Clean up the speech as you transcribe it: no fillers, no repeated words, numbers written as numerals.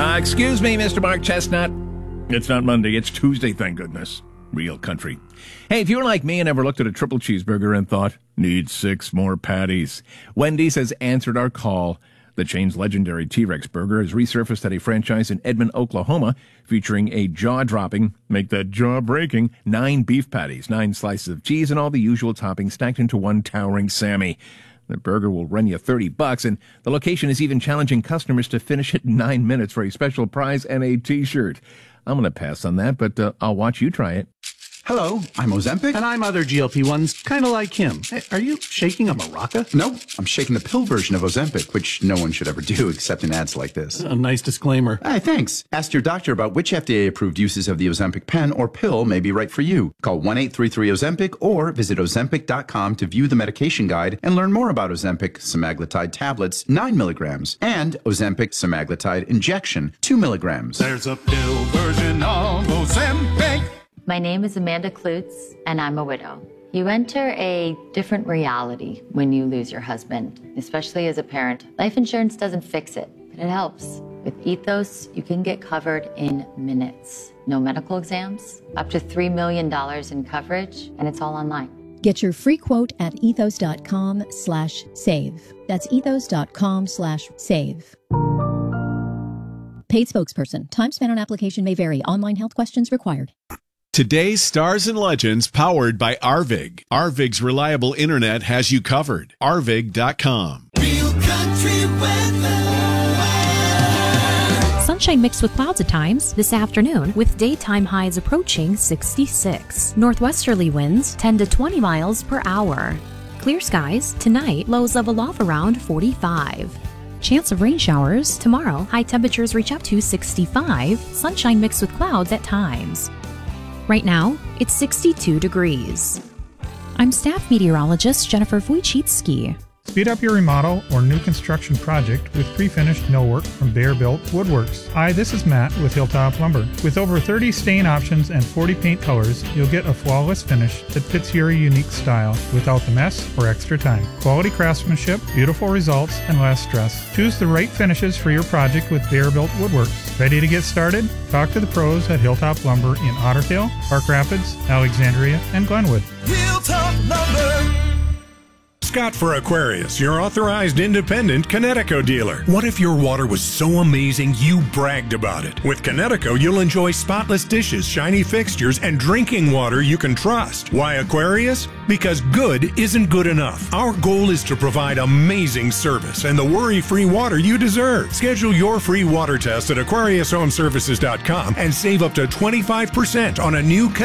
Excuse me, Mr. Mark Chestnut. It's not Monday, it's Tuesday, thank goodness. Real country. Hey, if you were like me and ever looked at a triple cheeseburger and thought, need 6 more patties, Wendy's has answered our call. The chain's legendary T-Rex burger has resurfaced at a franchise in Edmond, Oklahoma, featuring a jaw-dropping, make that jaw-breaking, 9 beef patties, 9 slices of cheese, and all the usual toppings stacked into one towering Sammy. The burger will run you $30, and the location is even challenging customers to finish it in 9 minutes for a special prize and a T-shirt. I'm going to pass on that, but I'll watch you try it. Hello, I'm Ozempic. And I'm other GLP-1s, kind of like him. Hey, are you shaking a maraca? No, I'm shaking the pill version of Ozempic, which no one should ever do except in ads like this. A nice disclaimer. Hey, thanks. Ask your doctor about which FDA-approved uses of the Ozempic pen or pill may be right for you. Call 1-833-OZEMPIC or visit Ozempic.com to view the medication guide and learn more about Ozempic semaglutide tablets, 9 milligrams, and Ozempic semaglutide injection, 2 milligrams. There's a pill version of Ozempic. My name is Amanda Klutz, and I'm a widow. You enter a different reality when you lose your husband, especially as a parent. Life insurance doesn't fix it, but it helps. With Ethos, you can get covered in minutes. No medical exams, up to $3 million in coverage, and it's all online. Get your free quote at ethos.com/save. That's ethos.com/save. Paid spokesperson. Time spent on application may vary. Online health questions required. Today's Stars and Legends powered by Arvig. Arvig's reliable internet has you covered. Arvig.com. Real country weather. Sunshine mixed with clouds at times this afternoon, with daytime highs approaching 66. Northwesterly winds 10 to 20 miles per hour. Clear skies tonight, lows level off around 45. Chance of rain showers tomorrow, high temperatures reach up to 65. Sunshine mixed with clouds at times. Right now, it's 62 degrees. I'm staff meteorologist Jennifer Wojcicki. Speed up your remodel or new construction project with pre-finished millwork from Bear Built Woodworks. Hi, this is Matt with Hilltop Lumber. With over 30 stain options and 40 paint colors, you'll get a flawless finish that fits your unique style without the mess or extra time. Quality craftsmanship, beautiful results, and less stress. Choose the right finishes for your project with Bear Built Woodworks. Ready to get started? Talk to the pros at Hilltop Lumber in Otter Tail, Park Rapids, Alexandria, and Glenwood. Hilltop Lumber. Scott for Aquarius, your authorized independent Connecticut dealer. What if your water was so amazing you bragged about it? With Connecticut, you'll enjoy spotless dishes, shiny fixtures, and drinking water you can trust. Why Aquarius? Because good isn't good enough. Our goal is to provide amazing service and the worry-free water you deserve. Schedule your free water test at AquariusHomeservices.com and save up to 25% on a new